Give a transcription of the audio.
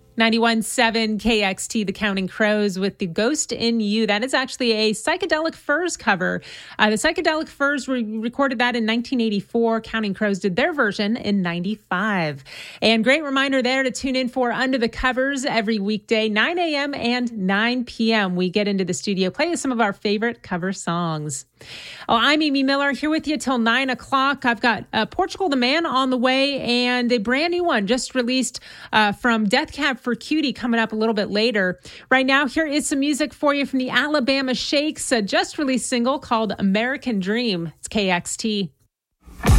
91.7 KXT, The Counting Crows with The Ghost in You. That is actually a Psychedelic Furs cover. The Psychedelic Furs recorded that in 1984. Counting Crows did their version in 95. And great reminder there to tune in for Under the Covers every weekday, 9 a.m. and 9 p.m. We get into the studio, play some of our favorite cover songs. Oh, I'm Amy Miller here with you till 9 o'clock. I've got Portugal the Man on the way and a brand new one just released from Death Cab for Cutie coming up a little bit later. Right now, here is some music for you from the Alabama Shakes, a just released single called American Dream. It's KXT.